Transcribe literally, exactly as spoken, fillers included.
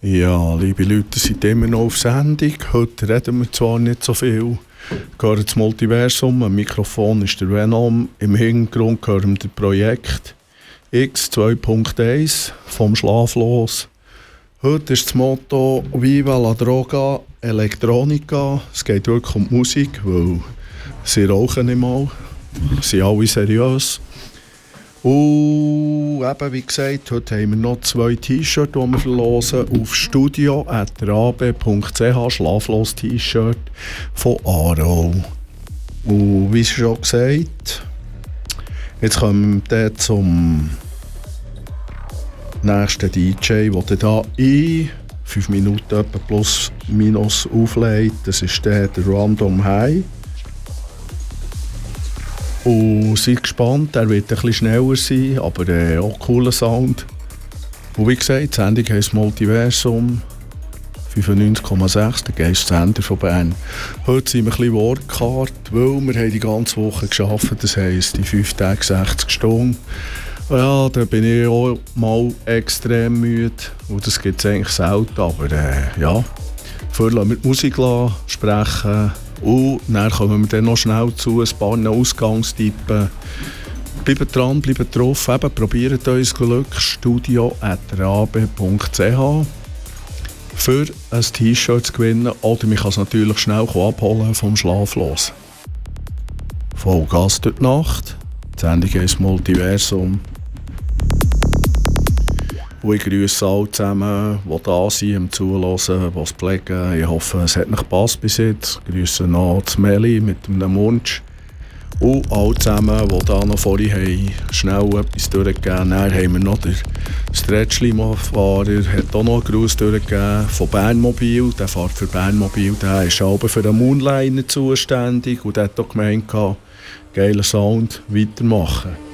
Ja, liebe Leute, sind immer noch auf Sendung. Heute reden wir zwar nicht so viel. Gehört das Multiversum, am Mikrofon ist der Venom. Im Hintergrund gehören wir das Projekt X zwei Punkt eins vom Schlaflos. Heute ist das Motto Viva la Droga Electronica. Es geht wirklich um die Musik, weil sie rauchen nicht mal. Sie sind alle seriös. Und eben, wie gesagt, heute haben wir noch zwei T-Shirts, die wir verlosen auf studio at rab punkt c h, Schlaflos-T-Shirt von Aro. Und wie schon gesagt, jetzt kommen wir dann zum nächsten D J, der da in fünf Minuten etwa plus minus auflegt. Das ist der, der Random High. Und seid gespannt, er wird ein bisschen schneller sein, aber äh, auch cooler Sound. Und wie gesagt, die Sendung heisst Multiversum fünfundneunzig Komma sechs, der Geistsender von Bern. Heute sind wir ein bisschen Workhard, weil wir haben die ganze Woche gearbeitet, das heisst die fünf Tage sechzig Stunden. Ja, da bin ich auch mal extrem müde und das gibt es eigentlich selten, aber äh, ja. Vorher lassen wir die Musik sprechen. Und dann kommen wir dann noch schnell zu ein paar Ausgangstypen. Bleibt dran, bleibt drauf, eben, probiert euer Glück. studio at rab punkt c h für ein T-Shirt zu gewinnen. Oder man kann es natürlich schnell abholen vom Schlaflos. Vollgas durch die Nacht. Die Sendung ist Multiversum. Und ich grüße alle zusammen, die da sind, im Zuhören, die es pflegen. Ich hoffe, es hat nicht gepasst bis jetzt. Ich grüße noch das Meli mit einem Wunsch. Und alle zusammen, die da noch vorhin haben, schnell etwas durchgegeben. Dann haben wir noch den Stretch-Limo-Fahrer, hat auch noch einen Gruß durchgegeben von Bernmobil. Der fährt für Bernmobil, der ist aber für den Moonliner zuständig. Und der hat auch gemeint, geiler Sound, weitermachen.